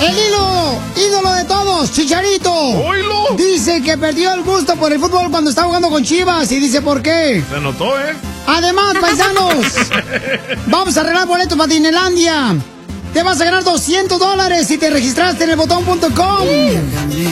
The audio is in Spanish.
El ídolo de todos, Chicharito. ¡Oílo! Dice que perdió el gusto por el fútbol cuando estaba jugando con Chivas. Y dice por qué. Se notó, ¿eh? Además, paisanos, vamos a arreglar boletos para Disneylandia. Te vas a ganar $200 si te registraste en elbotón.com.